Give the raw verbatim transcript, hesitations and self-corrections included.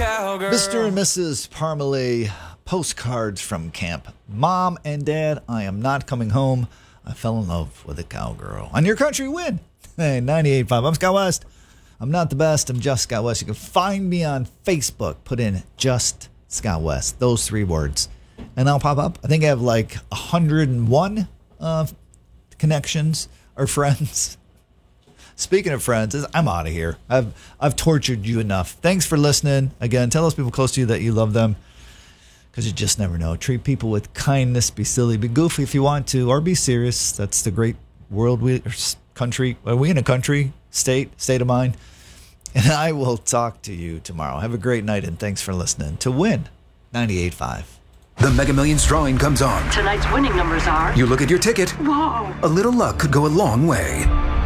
cowgirl. Mister and Missus Parmalee, postcards from camp. Mom and Dad, I am not coming home. I fell in love with a cowgirl. On Your Country Win. Hey, ninety-eight point five. I'm Scott West. I'm not the best. I'm just Scott West. You can find me on Facebook. Put in just Scott West. Those three words. And I'll pop up. I think I have like one hundred one uh, connections or friends. Speaking of friends, I'm out of here. I've I've tortured you enough. Thanks for listening. Again, tell those people close to you that you love them, because you just never know. Treat people with kindness. Be silly. Be goofy if you want to, or be serious. That's the great world we or country. Are we in a country, state, state of mind? And I will talk to you tomorrow. Have a great night, and thanks for listening to Win ninety-eight point five. The Mega Millions drawing comes on. Tonight's winning numbers are... You look at your ticket. Whoa. A little luck could go a long way.